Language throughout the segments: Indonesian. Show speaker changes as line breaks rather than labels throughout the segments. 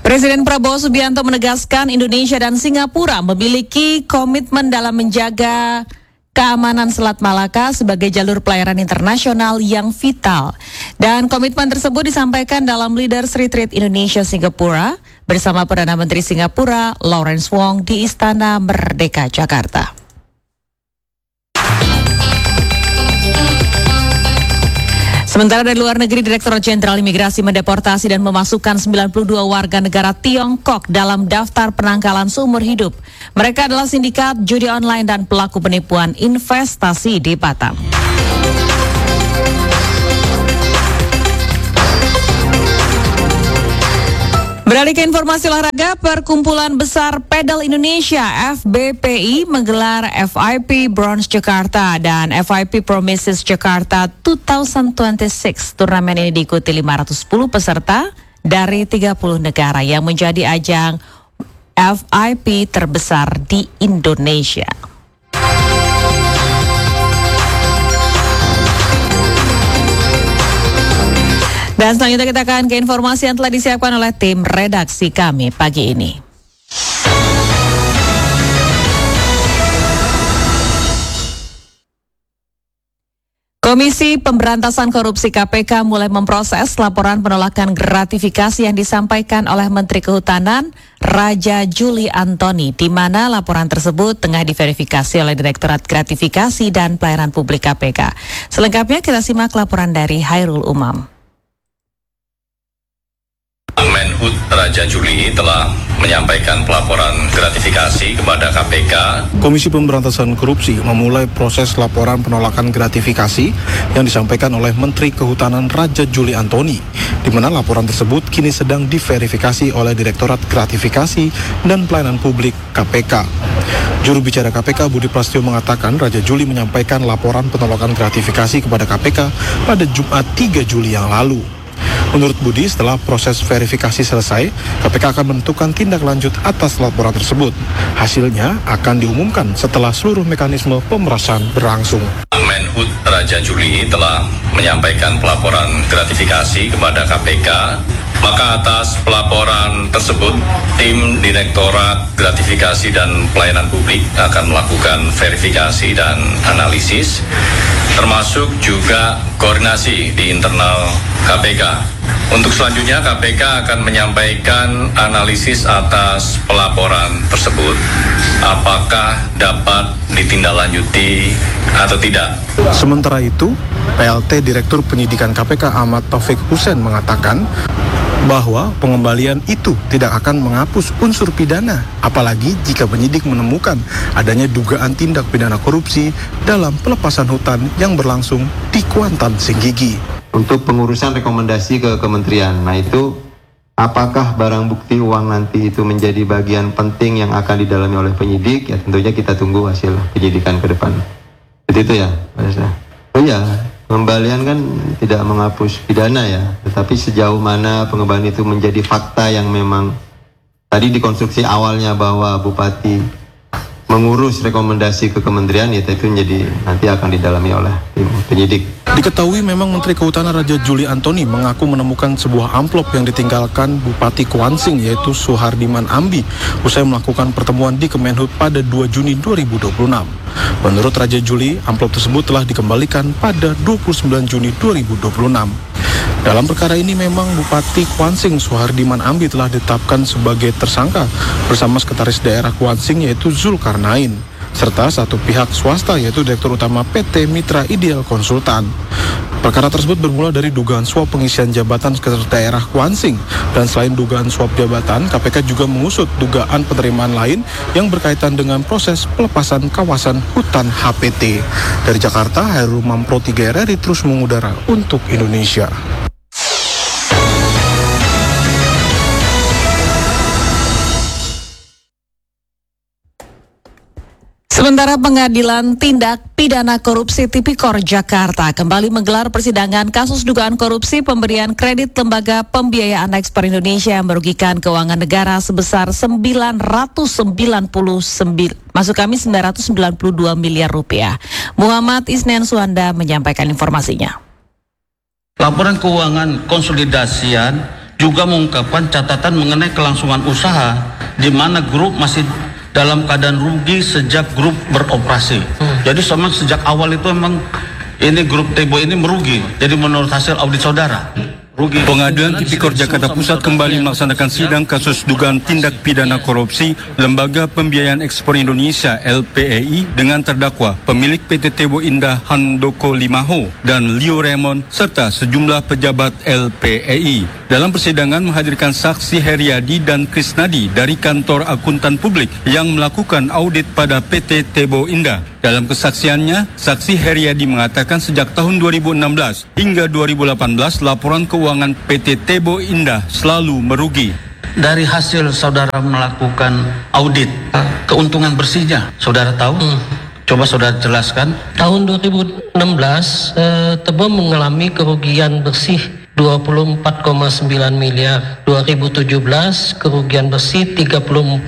Presiden Prabowo Subianto menegaskan Indonesia dan Singapura memiliki komitmen dalam menjaga keamanan Selat Malaka sebagai jalur pelayaran internasional yang vital. Dan komitmen tersebut disampaikan dalam Leaders Retreat Indonesia Singapura bersama Perdana Menteri Singapura Lawrence Wong di Istana Merdeka, Jakarta. Sementara dari luar negeri, Direktorat Jenderal Imigrasi mendeportasi dan memasukkan 92 warga negara Tiongkok dalam daftar penangkalan seumur hidup. Mereka adalah sindikat judi online dan pelaku penipuan investasi di Batam. Beralih ke informasi olahraga, Perkumpulan Besar Pedal Indonesia FBPI menggelar FIP Bronze Jakarta dan FIP Promises Jakarta 2026. Turnamen ini diikuti 510 peserta dari 30 negara yang menjadi ajang FIP terbesar di Indonesia. Dan selanjutnya kita akan ke informasi yang telah disiapkan oleh tim redaksi kami pagi ini. Komisi Pemberantasan Korupsi KPK mulai memproses laporan penolakan gratifikasi yang disampaikan oleh Menteri Kehutanan Raja Juli Antoni, di mana laporan tersebut tengah diverifikasi oleh Direktorat Gratifikasi dan Pelayanan Publik KPK. Selengkapnya kita simak laporan dari Hairul Umam.
Menhub Raja Juli telah menyampaikan pelaporan gratifikasi kepada KPK.
Komisi Pemberantasan Korupsi memulai proses laporan penolakan gratifikasi yang disampaikan oleh Menteri Kehutanan Raja Juli Antoni, di mana laporan tersebut kini sedang diverifikasi oleh Direktorat Gratifikasi dan Pelayanan Publik KPK. Juru bicara KPK Budi Prasetyo mengatakan Raja Juli menyampaikan laporan penolakan gratifikasi kepada KPK pada Jumat 3 Juli yang lalu. Menurut Budi, setelah proses verifikasi selesai, KPK akan menentukan tindak lanjut atas laporan tersebut. Hasilnya akan diumumkan setelah seluruh mekanisme pemerasan berlangsung.
Menhub Raja Juli telah menyampaikan pelaporan gratifikasi kepada KPK. Maka atas pelaporan tersebut, tim Direktorat Gratifikasi dan Pelayanan Publik akan melakukan verifikasi dan analisis, termasuk juga koordinasi di internal KPK. Untuk selanjutnya, KPK akan menyampaikan analisis atas pelaporan tersebut, apakah dapat ditindaklanjuti atau tidak.
Sementara itu, PLT Direktur Penyidikan KPK Ahmad Taufik Hussein mengatakan bahwa pengembalian itu tidak akan menghapus unsur pidana, apalagi jika penyidik menemukan adanya dugaan tindak pidana korupsi dalam pelepasan hutan yang berlangsung di Kuantan Singgigi.
Untuk pengurusan rekomendasi ke kementerian, nah itu apakah barang bukti uang nanti itu menjadi bagian penting yang akan didalami oleh penyidik, ya tentunya kita tunggu hasil penyidikan ke depan. Itu ya, oh ya, pengembalian kan tidak menghapus pidana ya, tetapi sejauh mana pengembalian itu menjadi fakta yang memang tadi dikonstruksi awalnya bahwa Bupati mengurus rekomendasi ke kementerian, ya itu menjadi nanti akan didalami oleh tim penyidik.
Diketahui memang Menteri Kehutanan Raja Juli Antoni mengaku menemukan sebuah amplop yang ditinggalkan Bupati Kuansing yaitu Suhardiman Ambi usai melakukan pertemuan di Kemenhub pada 2 Juni 2026. Menurut Raja Juli, amplop tersebut telah dikembalikan pada 29 Juni 2026. Dalam perkara ini memang Bupati Kuansing Suhardiman Ambi telah ditetapkan sebagai tersangka bersama Sekretaris Daerah Kuansing yaitu Zulkarnain, serta satu pihak swasta yaitu Direktur Utama PT Mitra Ideal Konsultan. Perkara tersebut bermula dari dugaan suap pengisian jabatan Sekretaris Daerah Kuansing, dan selain dugaan suap jabatan, KPK juga mengusut dugaan penerimaan lain yang berkaitan dengan proses pelepasan kawasan hutan HPT. Dari Jakarta, Hairul Umam Pro 3 RRI terus mengudara untuk Indonesia.
Sementara Pengadilan Tindak Pidana Korupsi Tipikor Jakarta kembali menggelar persidangan kasus dugaan korupsi pemberian kredit Lembaga Pembiayaan Ekspor Indonesia yang merugikan keuangan negara sebesar 992 miliar rupiah. Muhammad Isnen Suanda menyampaikan informasinya.
Laporan keuangan konsolidasian juga mengungkapkan catatan mengenai kelangsungan usaha di mana grup masih dalam keadaan rugi sejak grup beroperasi. Jadi memang sejak awal itu memang ini grup Tebo ini merugi. Jadi menurut hasil audit saudara, rugi.
Pengadilan Tipikor Jakarta Pusat kembali melaksanakan sidang kasus dugaan tindak pidana korupsi Lembaga Pembiayaan Ekspor Indonesia LPEI dengan terdakwa pemilik PT Tebo Indah Handoko Limaho dan Leo Raymond serta sejumlah pejabat LPEI. Dalam persidangan menghadirkan saksi Heriadi dan Krisnadi dari kantor akuntan publik yang melakukan audit pada PT Tebo Indah. Dalam kesaksiannya, saksi Heriadi mengatakan sejak tahun 2016 hingga 2018 laporan keuangan PT Tebo Indah selalu merugi.
Dari hasil saudara melakukan audit, keuntungan bersihnya, saudara tahu? Coba saudara jelaskan.
Tahun 2016, Tebo mengalami kerugian bersih 24,9 miliar. 2017 kerugian bersih 34,2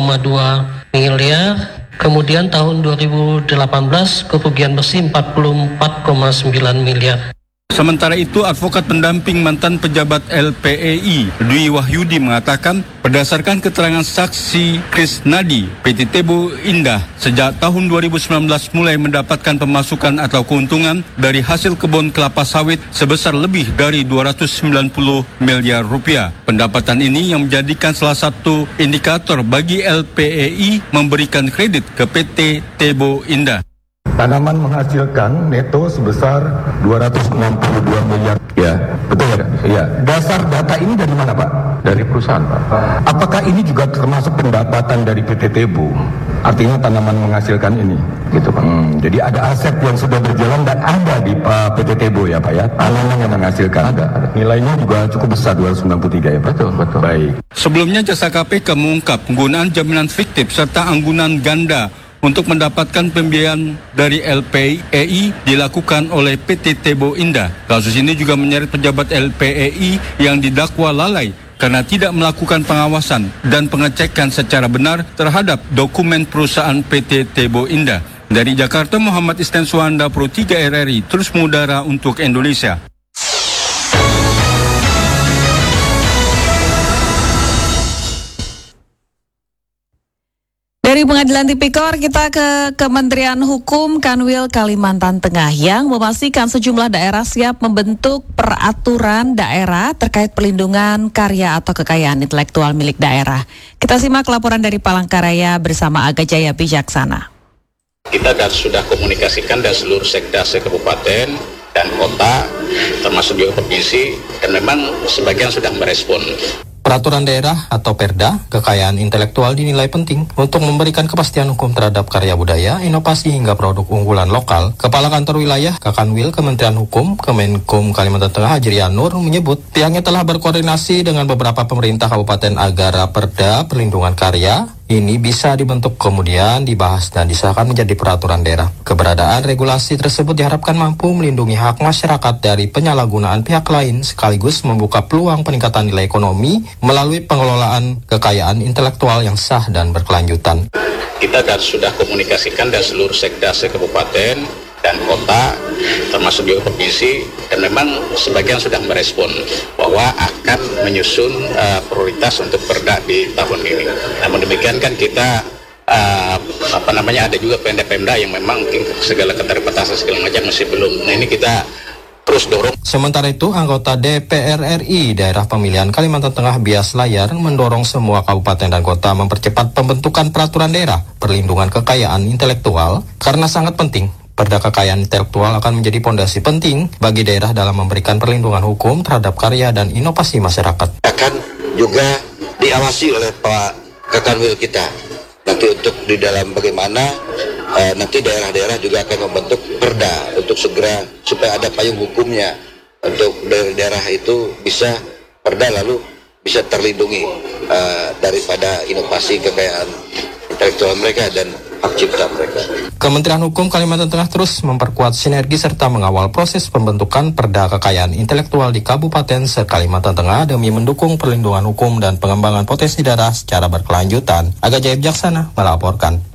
miliar. Kemudian tahun 2018 kerugian bersih 44,9 miliar.
Sementara itu, advokat pendamping mantan pejabat LPEI, Dwi Wahyudi mengatakan, berdasarkan keterangan saksi Krisnadi, PT Tebo Indah sejak tahun 2019 mulai mendapatkan pemasukan atau keuntungan dari hasil kebun kelapa sawit sebesar lebih dari 290 miliar rupiah. Pendapatan ini yang menjadikan salah satu indikator bagi LPEI memberikan kredit ke PT Tebo Indah.
Tanaman menghasilkan neto sebesar 262 miliar. Ya, betul ya? Ya. Dasar data ini dari mana, Pak? Dari perusahaan, Pak. Apakah ini juga termasuk pendapatan dari PT Tebo? Artinya tanaman menghasilkan ini, gitu, Pak. Jadi ada aset yang sudah berjalan dan ada di PT Tebo ya, Pak ya. Tanaman yang menghasilkan. Ada. Nilainya juga cukup besar 293 ya, Pak. Betul. Baik.
Sebelumnya jasa KPK mengungkap penggunaan jaminan fiktif serta anggunan ganda untuk mendapatkan pembiayaan dari LPEI dilakukan oleh PT Tebo Indah. Kasus ini juga menyeret pejabat LPEI yang didakwa lalai karena tidak melakukan pengawasan dan pengecekan secara benar terhadap dokumen perusahaan PT Tebo Indah. Dari Jakarta, Muhammad Isnan Suwanda, Pro 3 RRI, terus mengudara untuk Indonesia.
Dari Pengadilan Tipikor kita ke Kementerian Hukum Kanwil Kalimantan Tengah yang memastikan sejumlah daerah siap membentuk peraturan daerah terkait perlindungan karya atau kekayaan intelektual milik daerah. Kita simak laporan dari Palangkaraya bersama Aga Jaya Bijaksana.
Kita sudah komunikasikan dari seluruh sekda kabupaten dan kota, termasuk juga provinsi, dan memang sebagian sudah merespon.
Peraturan daerah atau Perda, kekayaan intelektual dinilai penting untuk memberikan kepastian hukum terhadap karya budaya, inovasi hingga produk unggulan lokal. Kepala Kantor Wilayah Kakanwil Kementerian Hukum Kemenkum Kalimantan Tengah Hajrian Nur menyebut pihaknya telah berkoordinasi dengan beberapa pemerintah kabupaten agar Perda perlindungan karya ini bisa dibentuk kemudian dibahas dan disahkan menjadi peraturan daerah. Keberadaan regulasi tersebut diharapkan mampu melindungi hak masyarakat dari penyalahgunaan pihak lain sekaligus membuka peluang peningkatan nilai ekonomi melalui pengelolaan kekayaan intelektual yang sah dan berkelanjutan.
Kita sudah komunikasikan dari seluruh sekda kabupaten dan kota, termasuk juga provinsi, dan memang sebagian sudah merespon bahwa akan menyusun prioritas untuk Perda di tahun ini. Namun demikian kan kita ada juga pemda-pemda yang memang mungkin segala keterbatasan segala macam masih belum. Nah ini kita terus dorong.
Sementara itu, anggota DPR RI Daerah Pemilihan Kalimantan Tengah Bias Layar mendorong semua kabupaten dan kota mempercepat pembentukan peraturan daerah perlindungan kekayaan intelektual karena sangat penting. Perda kekayaan intelektual akan menjadi pondasi penting bagi daerah dalam memberikan perlindungan hukum terhadap karya dan inovasi masyarakat.
Akan juga diawasi oleh Pak Kakanwil kita. Nanti untuk di dalam bagaimana nanti daerah-daerah juga akan membentuk perda untuk segera supaya ada payung hukumnya untuk daerah itu bisa perda lalu bisa terlindungi daripada inovasi kekayaan intelektual mereka dan hak cipta mereka.
Kementerian Hukum Kalimantan Tengah terus memperkuat sinergi serta mengawal proses pembentukan perda kekayaan intelektual di Kabupaten se-Kalimantan Tengah demi mendukung perlindungan hukum dan pengembangan potensi daerah secara berkelanjutan. Aga Jaya Bijaksana melaporkan.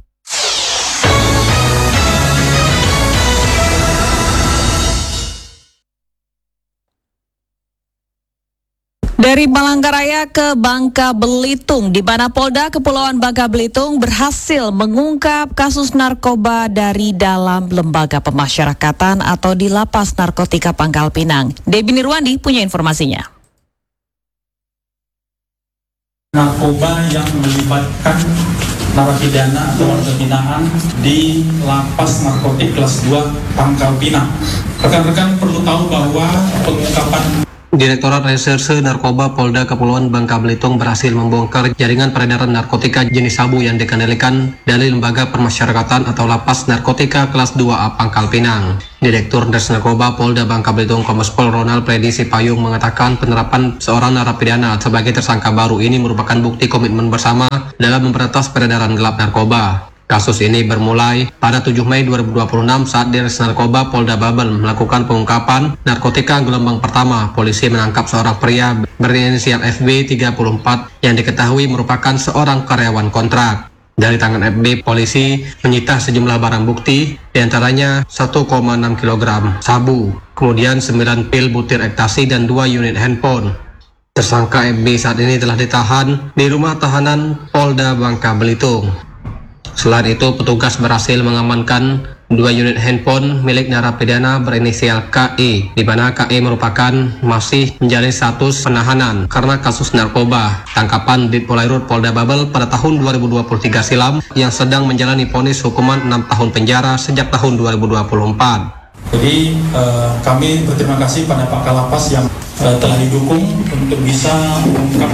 Dari Palangkaraya ke Bangka Belitung, di mana Polda Kepulauan Bangka Belitung berhasil mengungkap kasus narkoba dari dalam lembaga pemasyarakatan atau di Lapas Narkotika Pangkal Pinang. Debbie Nirwandi punya informasinya.
Narkoba yang melibatkan narapidana atau warga binaan di Lapas Narkotik kelas 2 Pangkal Pinang. Rekan-rekan perlu tahu bahwa pengungkapan
Direktorat Reserse Narkoba Polda Kepulauan Bangka Belitung berhasil membongkar jaringan peredaran narkotika jenis sabu yang dikendalikan dari Lembaga Permasyarakatan atau Lapas Narkotika kelas 2A Pangkal Pinang. Direktur Res Narkoba Polda Bangka Belitung Kombes Pol Ronald Predi Sipayung mengatakan penerapan seorang narapidana sebagai tersangka baru ini merupakan bukti komitmen bersama dalam memberantas peredaran gelap narkoba. Kasus ini bermulai pada 7 Mei 2026 saat Dinas Narkoba Polda Babel melakukan pengungkapan narkotika gelombang pertama. Polisi menangkap seorang pria berinisial FB 34 yang diketahui merupakan seorang karyawan kontrak. Dari tangan FB, polisi menyita sejumlah barang bukti, diantaranya 1,6 kg sabu, kemudian 9 pil butir ekstasi dan 2 unit handphone. Tersangka FB saat ini telah ditahan di rumah tahanan Polda Bangka Belitung. Selain itu, petugas berhasil mengamankan 2 unit handphone milik narapidana berinisial KE, di mana KE merupakan masih menjalani status penahanan karena kasus narkoba tangkapan di Polairut Polda Babel pada tahun 2023 silam yang sedang menjalani vonis hukuman 6 tahun penjara sejak tahun 2024.
Jadi kami berterima kasih pada Pak Kalapas yang telah didukung untuk bisa mengungkap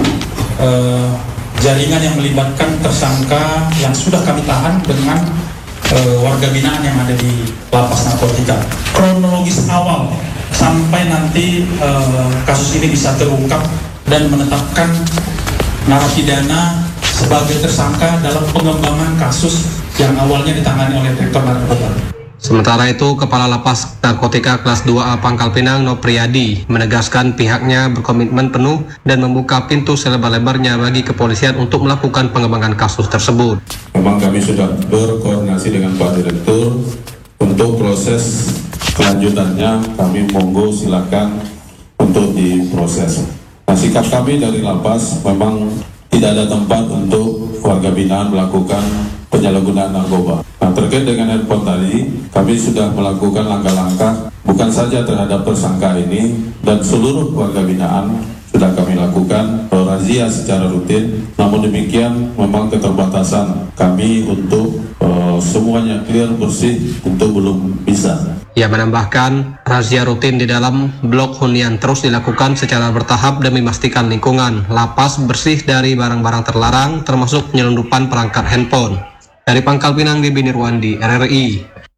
jaringan yang melibatkan tersangka yang sudah kami tahan dengan warga binaan yang ada di Lapas Narkotika. Kronologis awal sampai nanti kasus ini bisa terungkap dan menetapkan narapidana sebagai tersangka dalam pengembangan kasus yang awalnya ditangani oleh Direktur Narkoba.
Sementara itu, Kepala Lapas Narkotika kelas 2A Pangkal Pinang Nopriyadi menegaskan pihaknya berkomitmen penuh dan membuka pintu selebar-lebarnya bagi kepolisian untuk melakukan pengembangan kasus tersebut.
Memang kami sudah berkoordinasi dengan Pak Direktur untuk proses kelanjutannya, kami monggo silakan untuk diproses. Nah, sikap kami dari Lapas memang tidak ada tempat untuk warga binaan melakukan penyalahgunaan narkoba. Nah, terkait dengan handphone tadi, kami sudah melakukan langkah-langkah bukan saja terhadap tersangka ini dan seluruh warga binaan sudah kami lakukan razia secara rutin. Namun demikian, memang keterbatasan kami untuk semuanya clear bersih itu belum bisa.
Ia menambahkan, razia rutin di dalam blok hunian terus dilakukan secara bertahap demi memastikan lingkungan lapas bersih dari barang-barang terlarang termasuk penyelundupan perangkat handphone. Dari Pangkal Pinang, Debbie Nirwandi, RRI.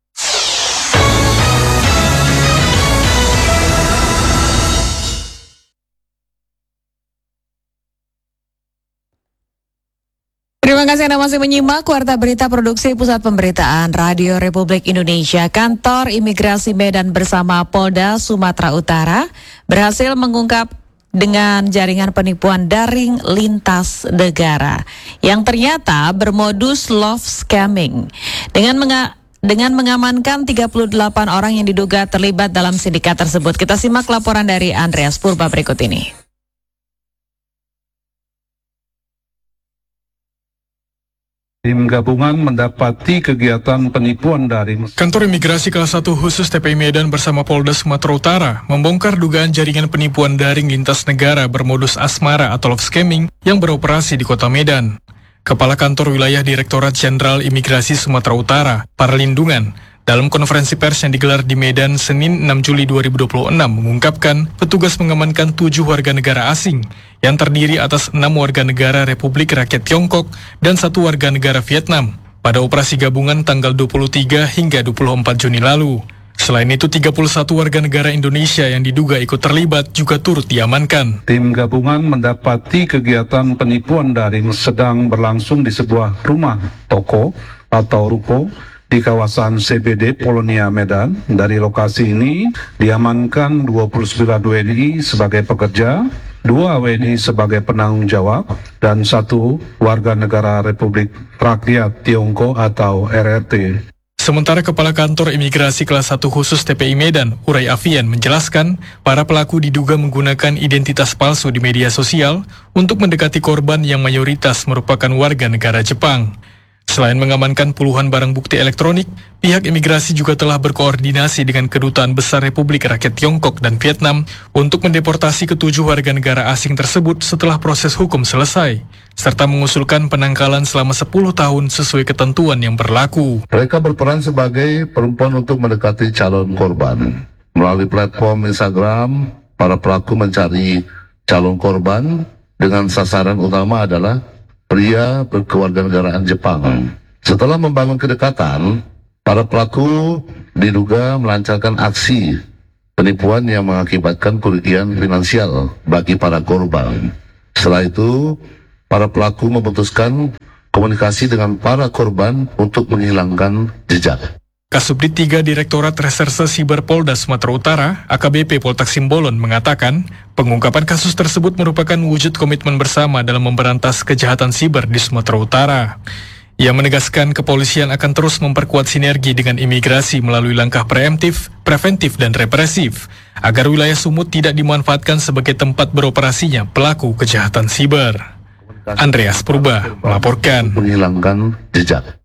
Terima kasih Anda masih menyimak Warta Berita Produksi Pusat Pemberitaan Radio Republik Indonesia. Kantor Imigrasi Medan bersama Polda Sumatera Utara berhasil mengungkap dengan jaringan penipuan daring lintas negara yang ternyata bermodus love scamming dengan mengamankan 38 orang yang diduga terlibat dalam sindikat tersebut. Kita simak laporan dari Andreas Purba berikut ini.
Tim gabungan mendapati kegiatan penipuan daring.
Kantor Imigrasi Kelas 1 khusus TPI Medan bersama Polda Sumatera Utara membongkar dugaan jaringan penipuan daring lintas negara bermodus asmara atau love scamming yang beroperasi di Kota Medan. Kepala Kantor Wilayah Direktorat Jenderal Imigrasi Sumatera Utara, Perlindungan, dalam konferensi pers yang digelar di Medan Senin 6 Juli 2026 mengungkapkan petugas mengamankan 7 warga negara asing yang terdiri atas 6 warga negara Republik Rakyat Tiongkok dan 1 warga negara Vietnam pada operasi gabungan tanggal 23 hingga 24 Juni lalu. Selain itu 31 warga negara Indonesia yang diduga ikut terlibat juga turut diamankan.
Tim gabungan mendapati kegiatan penipuan daring sedang berlangsung di sebuah rumah toko atau ruko di kawasan CBD Polonia Medan. Dari lokasi ini diamankan 29 WNI sebagai pekerja, 2 WNI sebagai penanggung jawab, dan 1 warga negara Republik Rakyat Tiongkok atau RRT.
Sementara Kepala Kantor Imigrasi Kelas 1 Khusus TPI Medan, Uray Afian, menjelaskan para pelaku diduga menggunakan identitas palsu di media sosial untuk mendekati korban yang mayoritas merupakan warga negara Jepang. Selain mengamankan puluhan barang bukti elektronik, pihak imigrasi juga telah berkoordinasi dengan Kedutaan Besar Republik Rakyat Tiongkok dan Vietnam untuk mendeportasi ke-7 warga negara asing tersebut setelah proses hukum selesai, serta mengusulkan penangkalan selama 10 tahun sesuai ketentuan yang berlaku.
Mereka berperan sebagai perempuan untuk mendekati calon korban. Melalui platform Instagram, para pelaku mencari calon korban dengan sasaran utama adalah pria berkewarganegaraan Jepang. Setelah membangun kedekatan, para pelaku diduga melancarkan aksi penipuan yang mengakibatkan kerugian finansial bagi para korban. Setelah itu, para pelaku memutuskan komunikasi dengan para korban untuk menghilangkan jejak.
Kasubdit 3 Direktorat Reserse Siber Polda Sumatera Utara, AKBP Poltak Simbolon, mengatakan pengungkapan kasus tersebut merupakan wujud komitmen bersama dalam memberantas kejahatan siber di Sumatera Utara. Ia menegaskan kepolisian akan terus memperkuat sinergi dengan imigrasi melalui langkah preemptif, preventif, dan represif, agar wilayah Sumut tidak dimanfaatkan sebagai tempat beroperasinya pelaku kejahatan siber. Andreas Purba melaporkan.
Menghilangkan jejak.